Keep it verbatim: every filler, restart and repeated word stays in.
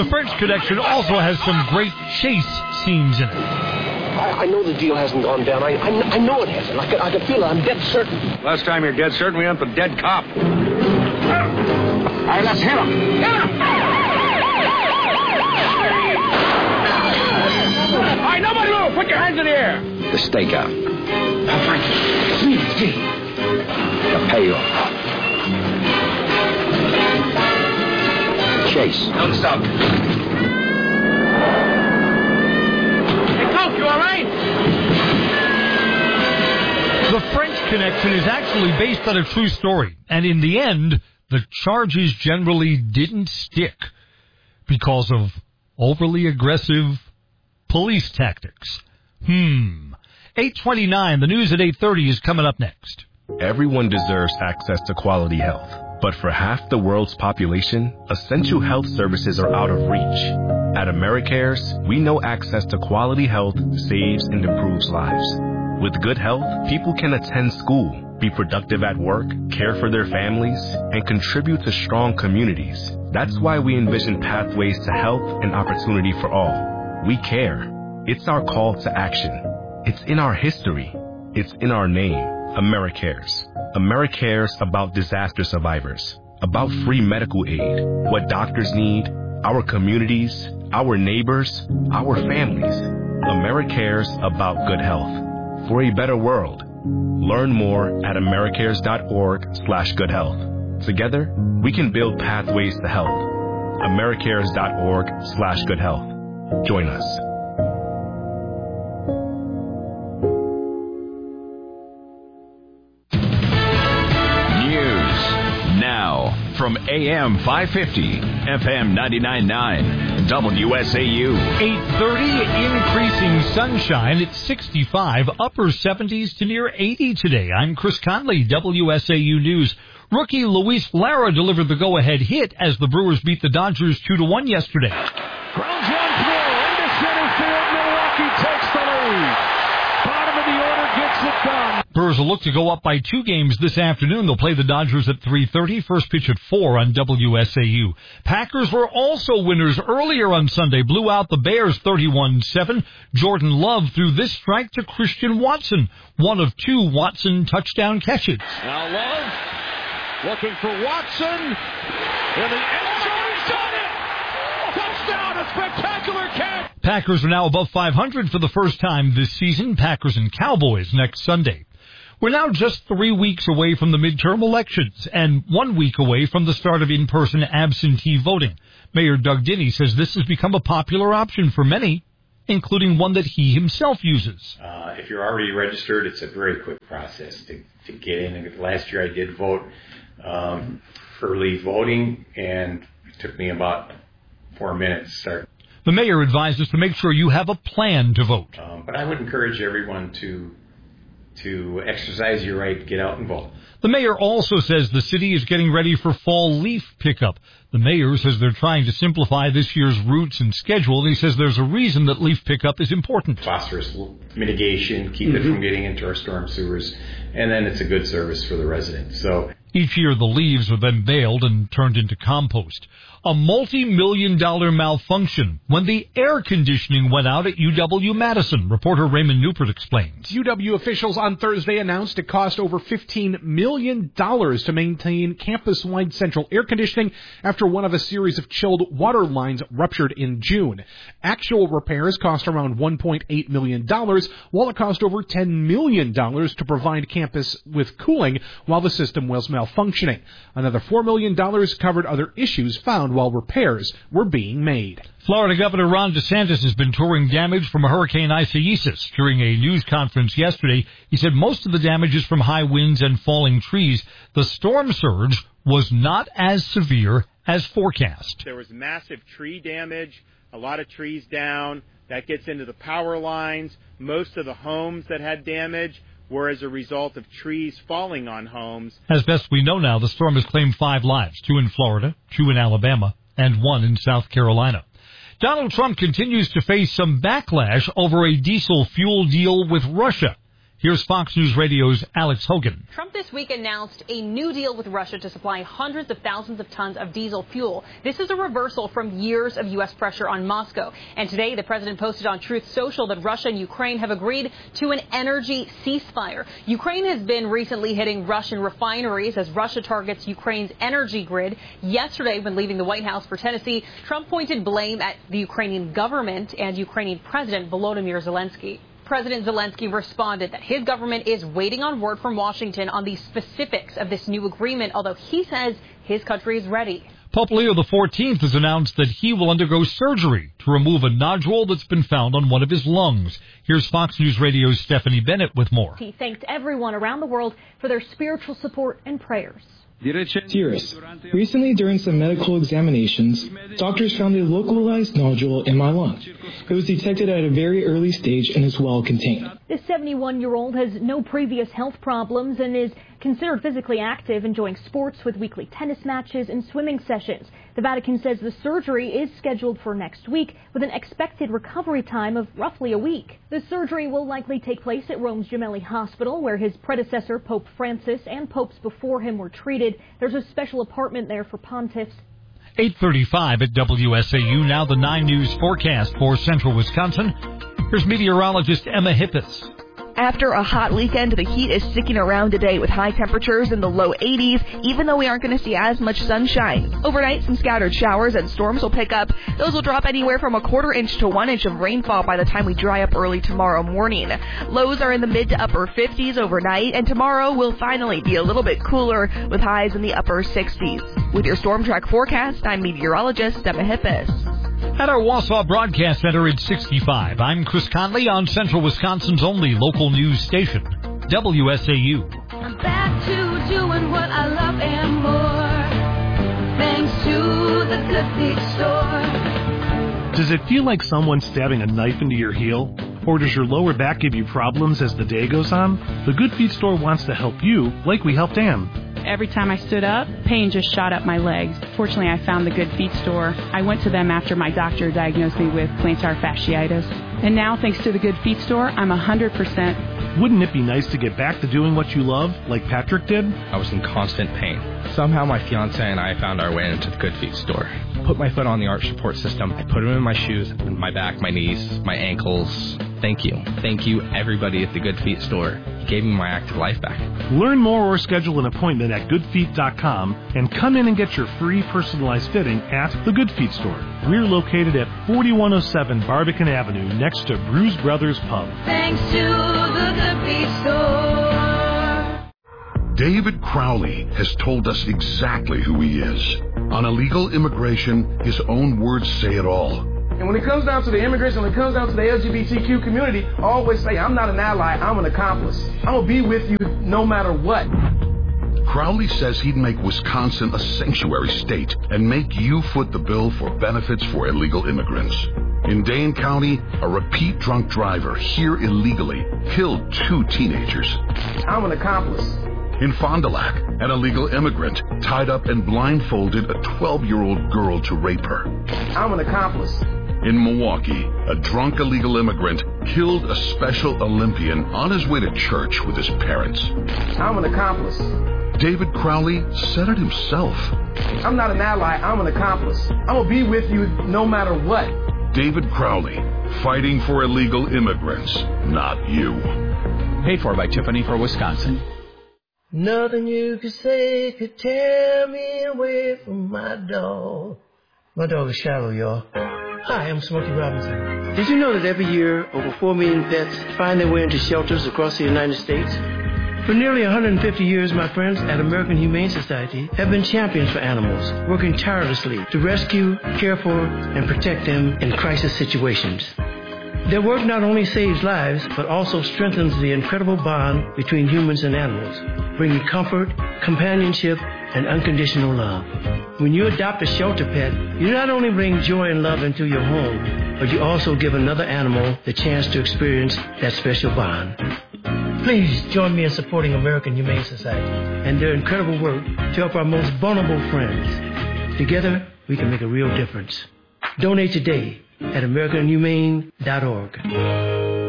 The French Connection also has some great chase scenes in it. I, I know the deal hasn't gone down. I, I, I know it hasn't. I can, I can feel it. I'm dead certain. Last time you're dead certain, we went the dead cop. All right, let's hit him. Hit him! All right, nobody move. Put your hands in the air. The stakeout. Now, Frankie, please, please. The payoff. Chase. Don't stop. Hey, Coke, you all right? The French Connection is actually based on a true story, and in the end, the charges generally didn't stick because of overly aggressive police tactics. Hmm. eight twenty-nine, the news at eight thirty is coming up next. Everyone deserves access to quality health. But for half the world's population, essential health services are out of reach. At AmeriCares, we know access to quality health saves and improves lives. With good health, people can attend school, be productive at work, care for their families, and contribute to strong communities. That's why we envision pathways to health and opportunity for all. We care. It's our call to action. It's in our history. It's in our name. AmeriCares. AmeriCares about disaster survivors, about free medical aid, what doctors need, our communities, our neighbors, our families. AmeriCares about good health. For a better world. Learn more at americares.org slash good health. Together, we can build pathways to health. americares.org slash good health. Join us. From A M five fifty, F M ninety-nine point nine, W S A U. eight thirty, increasing sunshine at sixty-five, upper seventies to near eighty today. I'm Chris Conley, W S A U News. Rookie Luis Lara delivered the go-ahead hit as the Brewers beat the Dodgers two to one yesterday. Grounds one throw into center field. Milwaukee takes the lead. Bottom of the order gets it done. Brewers will look to go up by two games this afternoon. They'll play the Dodgers at three thirty, first pitch at four on W S A U. Packers were also winners earlier on Sunday, blew out the Bears thirty-one seven. Jordan Love threw this strike to Christian Watson, one of two Watson touchdown catches. Now Love looking for Watson in the end zone. He's done it! Touchdown, a spectacular catch! Packers are now above five hundred for the first time this season. Packers and Cowboys next Sunday. We're now just three weeks away from the midterm elections and one week away from the start of in-person absentee voting. Mayor Doug Dinney says this has become a popular option for many, including one that he himself uses. Uh, if you're already registered, it's a very quick process to, to get in. Last year I did vote um, early voting, and it took me about four minutes to start. The mayor advises to make sure you have a plan to vote. Um, but I would encourage everyone to to exercise your right to get out and vote. The mayor also says the city is getting ready for fall leaf pickup. The mayor says they're trying to simplify this year's routes and schedule. He says there's a reason that leaf pickup is important. Phosphorus mitigation, keep mm-hmm. it from getting into our storm sewers, and then it's a good service for the residents. So each year the leaves are then baled and turned into compost. A multi-million dollar malfunction when the air conditioning went out at U W-Madison. Reporter Raymond Newport explains. U W officials on Thursday announced it cost over fifteen million dollars to maintain campus-wide central air conditioning after one of a series of chilled water lines ruptured in June. Actual repairs cost around one point eight million dollars, while it cost over ten million dollars to provide campus with cooling while the system was malfunctioning. Another four million dollars covered other issues found while repairs were being made. Florida Governor Ron DeSantis has been touring damage from Hurricane Isaias. During a news conference yesterday, he said most of the damage is from high winds and falling trees. The storm surge was not as severe as forecast. There was massive tree damage, a lot of trees down. That gets into the power lines. Most of the homes that had damage were as a result of trees falling on homes. As best we know now, the storm has claimed five lives, two in Florida, two in Alabama, and one in South Carolina. Donald Trump continues to face some backlash over a diesel fuel deal with Russia. Here's Fox News Radio's Alex Hogan. Trump this week announced a new deal with Russia to supply hundreds of thousands of tons of diesel fuel. This is a reversal from years of U S pressure on Moscow. And today, the president posted on Truth Social that Russia and Ukraine have agreed to an energy ceasefire. Ukraine has been recently hitting Russian refineries as Russia targets Ukraine's energy grid. Yesterday, when leaving the White House for Tennessee, Trump pointed blame at the Ukrainian government and Ukrainian President Volodymyr Zelensky. President Zelensky responded that his government is waiting on word from Washington on the specifics of this new agreement, although he says his country is ready. Pope Leo the fourteenth has announced that he will undergo surgery to remove a nodule that's been found on one of his lungs. Here's Fox News Radio's Stephanie Bennett with more. He thanked everyone around the world for their spiritual support and prayers. Dearest, recently during some medical examinations, doctors found a localized nodule in my lung. It was detected at a very early stage and is well contained. The seventy-one-year-old has no previous health problems and is considered physically active, enjoying sports with weekly tennis matches and swimming sessions. The Vatican says the surgery is scheduled for next week with an expected recovery time of roughly a week. The surgery will likely take place at Rome's Gemelli Hospital, where his predecessor, Pope Francis, and popes before him were treated. There's a special apartment there for pontiffs. eight thirty-five at W S A U. Now the nine News forecast for central Wisconsin. Here's meteorologist Emma Hippis. After a hot weekend, the heat is sticking around today with high temperatures in the low eighties, even though we aren't going to see as much sunshine. Overnight, some scattered showers and storms will pick up. Those will drop anywhere from a quarter inch to one inch of rainfall by the time we dry up early tomorrow morning. Lows are in the mid to upper fifties overnight, and tomorrow will finally be a little bit cooler with highs in the upper sixties. With your Storm Track forecast, I'm meteorologist Emma Hippis. At our Wausau Broadcast Center, it's sixty-five. I'm Chris Conley on Central Wisconsin's only local news station, W S A U. I'm back to doing what I love and more, thanks to the Good Feet Store. Does it feel like someone's stabbing a knife into your heel? Or does your lower back give you problems as the day goes on? The Good Feet Store wants to help you, like we helped Ann. Every time I stood up, pain just shot up my legs. Fortunately, I found the Good Feet Store. I went to them after my doctor diagnosed me with plantar fasciitis. And now, thanks to the Good Feet Store, I'm one hundred percent. Wouldn't it be nice to get back to doing what you love, like Patrick did? I was in constant pain. Somehow my fiance and I found our way into the Good Feet Store. Put my foot on the arch support system. I put them in my shoes, my back, my knees, my ankles. Thank you. Thank you, everybody at the Good Feet Store. You gave me my active life back. Learn more or schedule an appointment at good feet dot com and come in and get your free personalized fitting at the Good Feet Store. We're located at forty-one oh seven Barbican Avenue next to Bruise Brothers Pub. Thanks to the Good Feet Store. David Crowley has told us exactly who he is. On illegal immigration, his own words say it all. And when it comes down to the immigrants, when it comes down to the L G B T Q community, I always say, I'm not an ally, I'm an accomplice. I'm going to be with you no matter what. Crowley says he'd make Wisconsin a sanctuary state and make you foot the bill for benefits for illegal immigrants. In Dane County, a repeat drunk driver here illegally killed two teenagers. I'm an accomplice. In Fond du Lac, an illegal immigrant tied up and blindfolded a twelve-year-old girl to rape her. I'm an accomplice. In Milwaukee, a drunk illegal immigrant killed a Special Olympian on his way to church with his parents. I'm an accomplice. David Crowley said it himself. I'm not an ally, I'm an accomplice. I'm going to be with you no matter what. David Crowley, fighting for illegal immigrants, not you. Paid for by Tiffany for Wisconsin. Nothing you could say could tear me away from my dog. My dog is Shallow, y'all. Hi, I'm Smokey Robinson. Did you know that every year, over four million pets find their way into shelters across the United States? For nearly one hundred fifty years, my friends at American Humane Society have been champions for animals, working tirelessly to rescue, care for, and protect them in crisis situations. Their work not only saves lives, but also strengthens the incredible bond between humans and animals, bringing comfort, companionship, and unconditional love. When you adopt a shelter pet, you not only bring joy and love into your home, but you also give another animal the chance to experience that special bond. Please join me in supporting American Humane Society and their incredible work to help our most vulnerable friends. Together, we can make a real difference. Donate today at american humane dot org.